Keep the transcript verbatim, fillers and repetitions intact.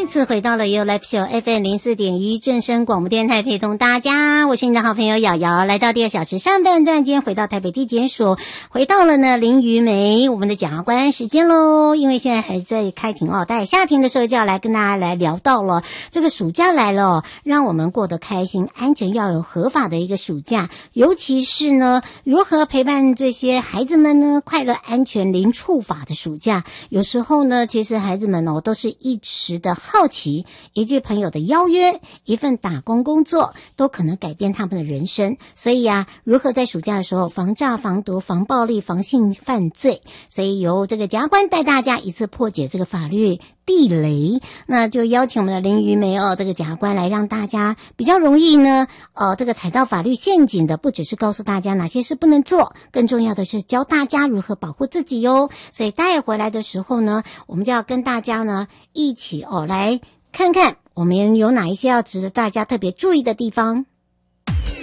次回到了 You Live Show F M 零四点一正声广播电台，陪同大家，我是你的好朋友瑶瑶，来到第二小时上半段，今天回到台北地检署，回到了呢林于梅我们的检察官时间咯，因为现在还在开庭哦，待夏庭的时候就要来跟大家来聊到了这个暑假来了哦，让我们过得开心安全，要有合法的一个暑假，尤其是呢如何陪伴这些孩子们呢快乐安全零触法的暑假。有时候呢其实孩子们哦都是一时的好奇，一句朋友的邀约，一份打工工作都可能改变他们的人生。所以啊，如何在暑假的时候防诈防毒防暴力防性犯罪，所以由这个检察官带大家一次破解这个法律地雷，那就邀请我们的林于梅哦这个检察官来让大家比较容易呢呃这个踩到法律陷阱的，不只是告诉大家哪些事不能做，更重要的是教大家如何保护自己哦。所以带回来的时候呢，我们就要跟大家呢一起哦来看看我们有哪一些要值得大家特别注意的地方。